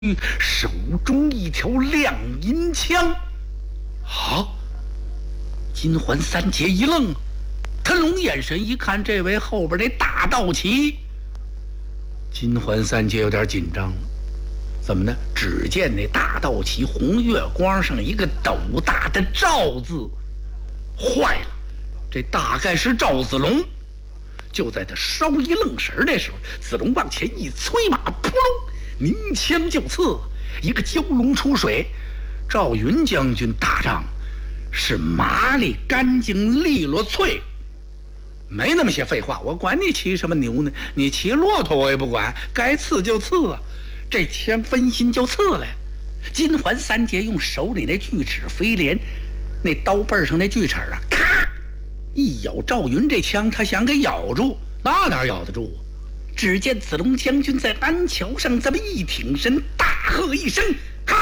手中一条亮银枪。好，金环三杰一愣，腾龙眼神一看，这位后边那大道旗。金环三杰有点紧张了，怎么呢？只见那大道旗红月光上一个斗大的赵字，坏了，这大概是赵子龙。就在他稍一愣神的时候，子龙往前一催马，扑隆，鸣枪就刺，一个蛟龙出水。赵云将军打仗是麻利、干净、利落、脆，没那么些废话。我管你骑什么牛呢？你骑骆驼我也不管，该刺就刺啊！这枪分心就刺来。金环三杰用手里那锯齿飞镰，那刀背上那锯齿啊，咔一咬赵云这枪，他想给咬住，那哪咬得住啊？只见子龙将军在鞍桥上这么一挺身，大喝一声，咔！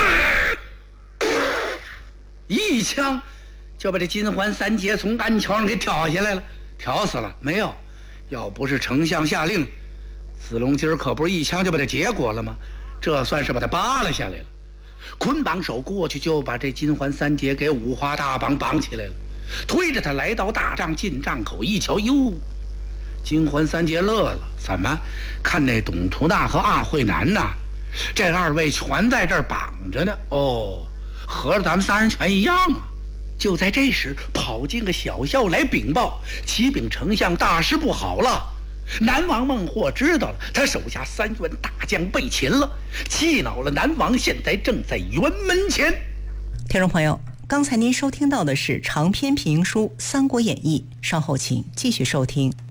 一枪就把这金环三杰从鞍桥上给挑下来了。挑死了没有？要不是丞相下令，子龙今儿可不是一枪就把他结果了吗？这算是把他扒拉下来了。捆绑手过去就把这金环三杰给五花大绑绑起来了，推着他来到大帐进帐口一瞧，哟，金环三杰乐了，怎么看那董图纳和阿慧南呐？这二位全在这儿绑着呢。哦，合着咱们仨人全一样啊！就在这时，跑进个小校来禀报，启禀丞相，大事不好了！南王孟获知道了，他手下3员大将被擒了，气恼了南王，现在正在辕门前。 听众朋友，刚才您收听到的是长篇评书《三国演义》，稍后请继续收听。